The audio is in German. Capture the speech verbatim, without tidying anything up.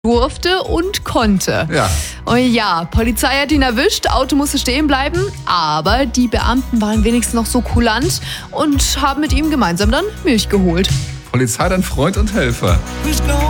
durfte und konnte. Ja. Und ja, Polizei hat ihn erwischt, Auto musste stehen bleiben, aber die Beamten waren wenigstens noch so kulant und haben mit ihm gemeinsam dann Milch geholt. Polizei, dein Freund und Helfer.